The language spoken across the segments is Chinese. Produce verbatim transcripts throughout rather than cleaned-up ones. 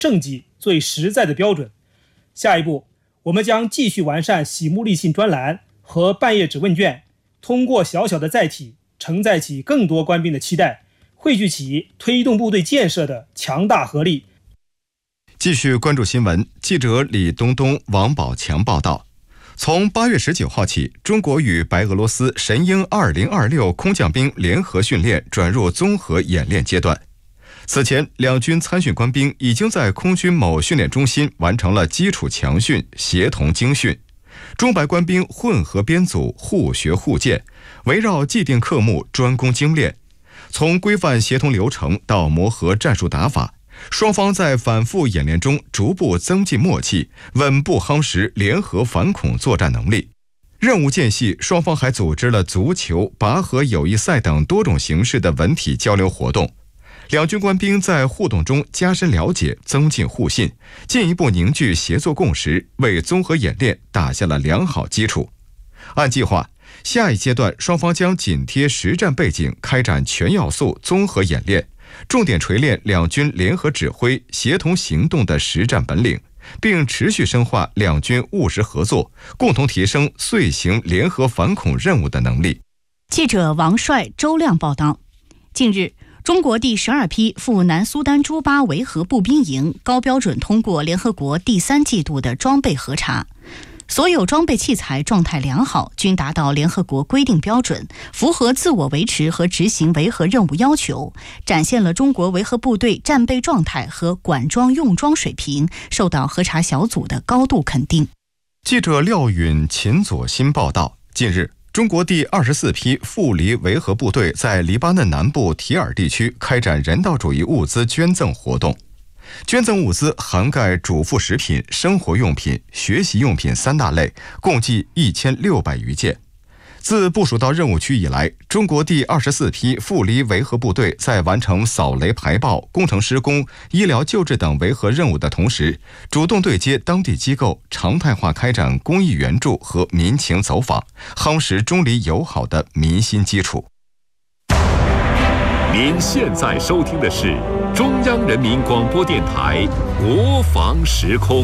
政绩最实在的标准。下一步，我们将继续完善喜目立信专栏和半页纸问卷，通过小小的载体承载起更多官兵的期待，汇聚起推动部队建设的强大合力。 继续关注新闻，记者李东东、王宝强报道。从八月十九号起，中国与白俄罗斯神鹰二零二六空降兵联合训练转入综合演练阶段。此前，两军参训官兵已经在空军某训练中心完成了基础强训、协同精训。中白官兵混合编组，互学互鉴，围绕既定科目专攻精练。从规范协同流程到磨合战术打法，双方在反复演练中逐步增进默契，稳步夯实联合反恐作战能力。任务间隙，双方还组织了足球、拔河友谊赛等多种形式的文体交流活动。两军官兵在互动中加深了解，增进互信，进一步凝聚协作共识，为综合演练打下了良好基础。按计划，下一阶段双方将紧贴实战背景，开展全要素综合演练，重点锤炼两军联合指挥、协同行动的实战本领，并持续深化两军务实合作，共同提升遂行联合反恐任务的能力。 记者王帅、周亮报道。近日，中国第十二批赴南苏丹朱巴维和步兵营高标准通过联合国第三季度的装备核查，所有装备器材状态良好，均达到联合国规定标准，符合自我维持和执行维和任务要求，展现了中国维和部队战备状态和管装用装水平，受到核查小组的高度肯定。 记者廖允、秦左新报道。近日，中国第二十四批赴黎维和部队在黎巴嫩南部提尔地区开展人道主义物资捐赠活动。捐赠物资涵盖主副食品、生活用品、学习用品三大类，共计一千六百余件。自部署到任务区以来，中国第二十四批赴黎维和部队在完成扫雷排爆、工程施工、医疗救治等维和任务的同时，主动对接当地机构，常态化开展公益援助和民情走访，夯实中黎友好的民心基础。 您现在收听的是中央人民广播电台国防时空。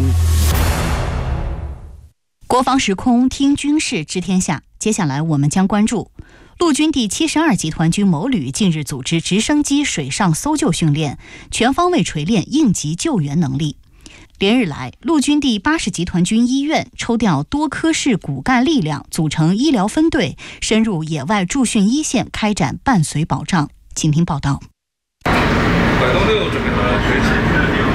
国防时空，听军事知天下。接下来我们将关注陆军第七十二集团军某旅近日组织直升机水上搜救训练，全方位锤炼应急救援能力。连日来，陆军第八十集团军医院抽调多科室骨干力量，组成医疗分队，深入野外驻训一线，开展伴随保障。请听报道。 拐动六准备好了，开始。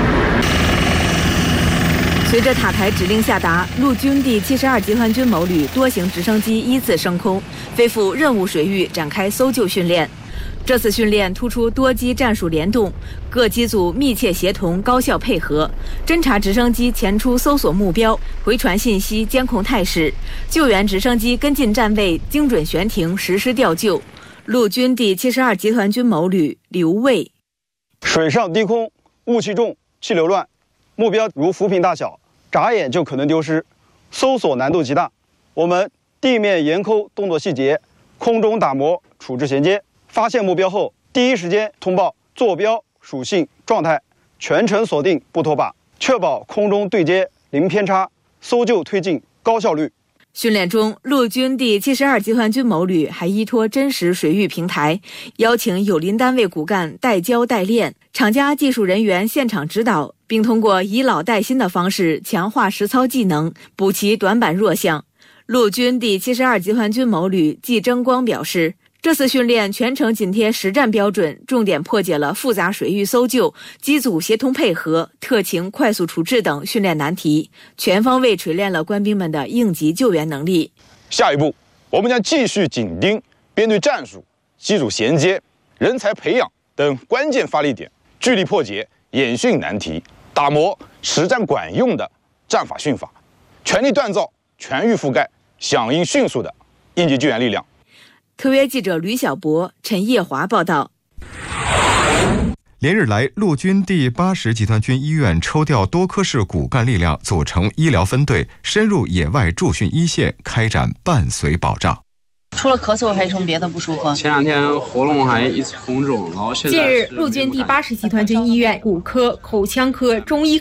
随着塔台指令下达，陆军第七十二集团军某旅多型直升机依次升空，飞赴任务水域展开搜救训练。这次训练突出多机战术联动，各机组密切协同，高效配合，侦察直升机前出搜索目标，回传信息，监控态势；救援直升机跟进站位，精准悬停，实施调救。陆军第七十二集团军某旅刘卫： 水上低空，雾气重，气流乱，目标如浮萍大小，眨眼就可能丢失，搜索难度极大。我们地面严抠动作细节，空中打磨处置衔接，发现目标后第一时间通报坐标、属性、状态，全程锁定不脱靶，确保空中对接零偏差，搜救推进高效率。 训练中，陆军第七十二集团军某旅还依托真实水域平台，邀请友邻单位骨干带教带练，厂家技术人员现场指导，并通过以老带新的方式强化实操技能，补齐短板弱项。陆军第七十二集团军某旅季争光表示，这次训练全程紧贴实战标准，重点破解了复杂水域搜救、机组协同配合、特情快速处置等训练难题，全方位锤炼了官兵们的应急救援能力。 下一步，我们将继续紧盯编队战术、机组衔接、人才培养等关键发力点，聚力破解演训难题，打磨实战管用的战法训法，全力锻造全域覆盖、响应迅速的应急救援力量。 特约记者吕小博、陈叶华报道。 连日来，陆军第八十集团军医院抽调多科室骨干力量，组成医疗分队，深入野外驻训一线，开展伴随保障。 除了咳嗽还有什么别的不舒服？ 前两天喉咙还一直红肿，然后现在。 近日，陆军第八十集团军医院骨科、口腔科、中医